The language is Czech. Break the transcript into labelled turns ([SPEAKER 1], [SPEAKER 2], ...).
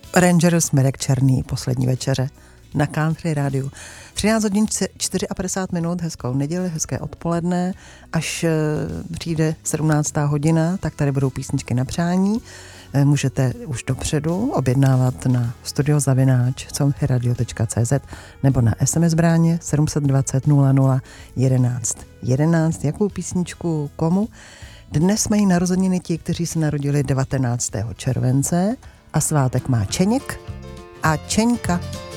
[SPEAKER 1] Rangers, Mirek Černý, poslední večeře na Country rádiu. 13 hodin 54 minut, hezkou neděli, hezké odpoledne, až přijde 17. hodina, tak tady budou písničky na přání. Můžete už dopředu objednávat na studio@countryradio.cz nebo na SMS bráně 720 00 11 11. Jakou písničku komu? Dnes mají narozeniny ti, kteří se narodili 19. července a svátek má Čeněk a Čeňka.